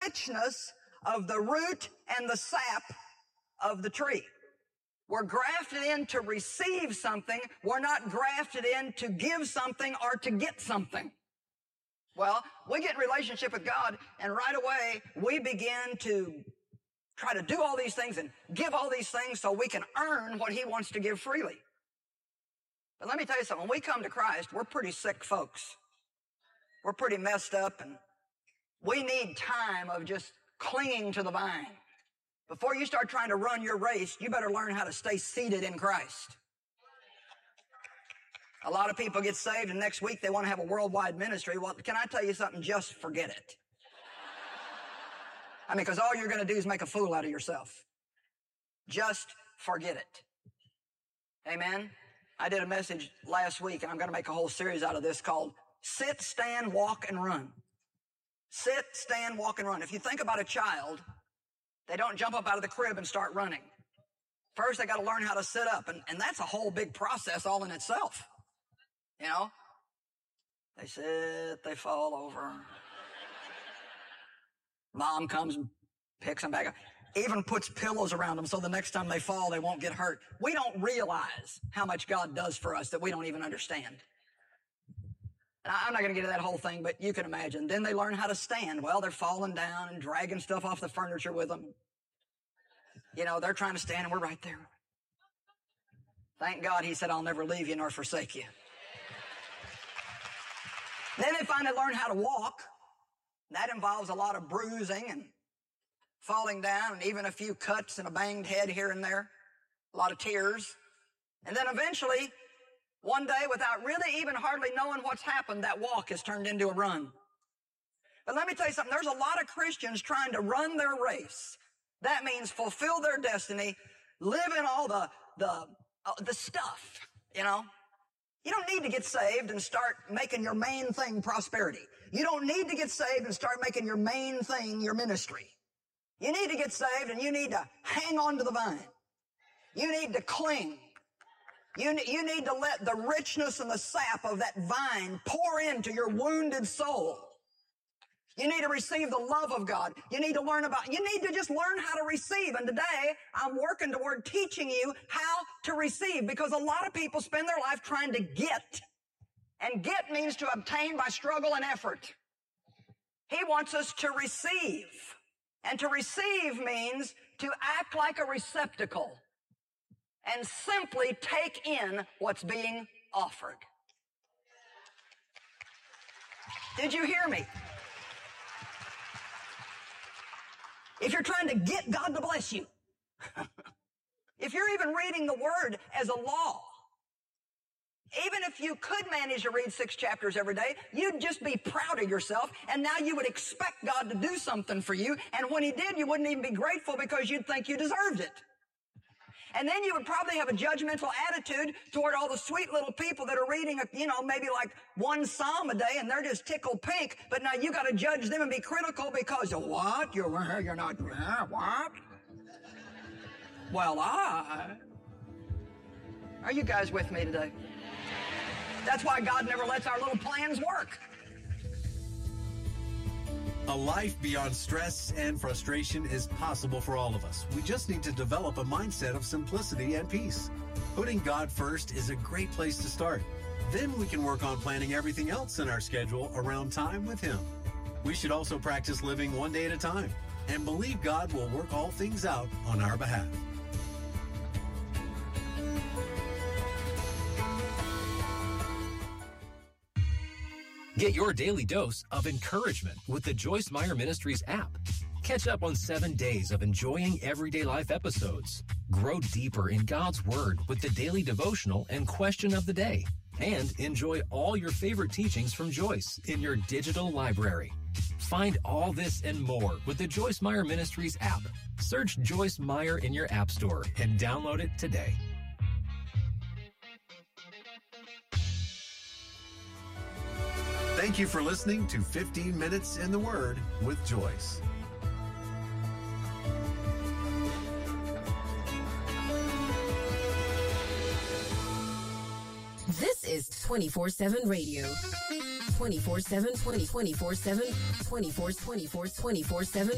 richness of the root and the sap of the tree. We're grafted in to receive something. We're not grafted in to give something or to get something. Well, we get in relationship with God, and right away we begin to try to do all these things and give all these things so we can earn what He wants to give freely. But let me tell you something. When we come to Christ, we're pretty sick folks. We're pretty messed up, and we need time of just clinging to the vine. Before you start trying to run your race, you better learn how to stay seated in Christ. A lot of people get saved, and next week they want to have a worldwide ministry. Well, can I tell you something? Just forget it. I mean, because all you're going to do is make a fool out of yourself. Just forget it. Amen? I did a message last week, and I'm going to make a whole series out of this called Sit, Stand, Walk, and Run. Sit, stand, walk, and run. If you think about a child, they don't jump up out of the crib and start running. First, they got to learn how to sit up, and that's a whole big process all in itself. You know? They sit, they fall over. Mom comes and picks them back up. Even puts pillows around them so the next time they fall, they won't get hurt. We don't realize how much God does for us that we don't even understand. And I'm not going to get into that whole thing, but you can imagine. Then they learn how to stand. Well, they're falling down and dragging stuff off the furniture with them. You know, they're trying to stand and we're right there. Thank God He said, I'll never leave you nor forsake you. Then they finally learn how to walk. That involves a lot of bruising and falling down and even a few cuts and a banged head here and there. A lot of tears. And then eventually, one day, without really even hardly knowing what's happened, that walk has turned into a run. But let me tell you something. There's a lot of Christians trying to run their race. That means fulfill their destiny, live in all the stuff, you know. You don't need to get saved and start making your main thing prosperity. You don't need to get saved and start making your main thing your ministry. You need to get saved and you need to hang on to the vine. You need to cling. You need to let the richness and the sap of that vine pour into your wounded soul. You need to receive the love of God. You need to just learn how to receive. And today, I'm working toward teaching you how to receive, because a lot of people spend their life trying to get. And get means to obtain by struggle and effort. He wants us to receive. And to receive means to act like a receptacle and simply take in what's being offered. Did you hear me? If you're trying to get God to bless you, if you're even reading the Word as a law, even if you could manage to read 6 chapters every day, you'd just be proud of yourself, and now you would expect God to do something for you, and when He did, you wouldn't even be grateful because you'd think you deserved it. And then you would probably have a judgmental attitude toward all the sweet little people that are reading, maybe like one psalm a day, and they're just tickled pink. But now you got to judge them and be critical because of what? You're not, what? Well, are you guys with me today? That's why God never lets our little plans work. A life beyond stress and frustration is possible for all of us. We just need to develop a mindset of simplicity and peace. Putting God first is a great place to start. Then we can work on planning everything else in our schedule around time with Him. We should also practice living one day at a time and believe God will work all things out on our behalf. Get your daily dose of encouragement with the Joyce Meyer Ministries app. Catch up on 7 days of enjoying everyday life episodes. Grow deeper in God's Word with the daily devotional and question of the day. And enjoy all your favorite teachings from Joyce in your digital library. Find all this and more with the Joyce Meyer Ministries app. Search Joyce Meyer in your app store and download it today. Thank you for listening to 15 Minutes in the Word with Joyce. This is 24/7 radio. 24/7, 24/7, 24/7.